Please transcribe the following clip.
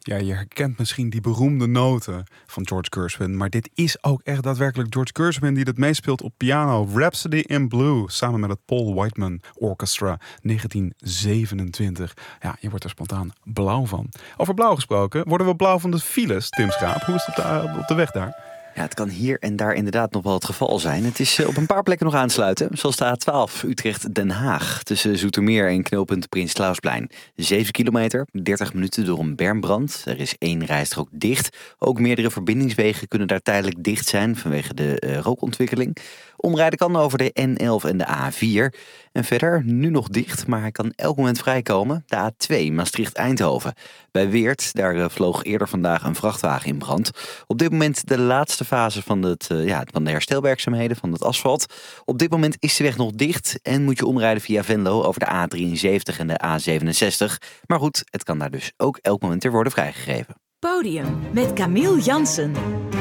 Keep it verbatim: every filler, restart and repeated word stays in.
Ja, je herkent misschien die beroemde noten van George Gershwin. Maar dit is ook echt daadwerkelijk George Gershwin die dit meespeelt op piano. Rhapsody in Blue, samen met het Paul Whiteman Orchestra, negentien zevenentwintig. Ja, je wordt er spontaan blauw van. Over blauw gesproken, worden we blauw van de files, Tim Schaap? Hoe is het op de, op de weg daar? Ja, het kan hier en daar inderdaad nog wel het geval zijn. Het is op een paar plekken nog aansluiten. Zoals de A twaalf Utrecht-Den Haag. Tussen Zoetermeer en knooppunt Prins Clausplein. zeven kilometer, dertig minuten door een bermbbrand. Er is één rijstrook dicht. Ook meerdere verbindingswegen kunnen daar tijdelijk dicht zijn vanwege de uh, rookontwikkeling. Omrijden kan over de N elf en de A vier. En verder nu nog dicht, maar hij kan elk moment vrijkomen. De A twee Maastricht-Eindhoven. Bij Weert, daar uh, vloog eerder vandaag een vrachtwagen in brand. Op dit moment de laatste fase van, het, uh, ja, van de herstelwerkzaamheden van het asfalt. Op dit moment is de weg nog dicht en moet je omrijden via Venlo over de A drieënzeventig en de A zevenenzestig. Maar goed, het kan daar dus ook elk moment weer worden vrijgegeven. Podium met Camille Jansen.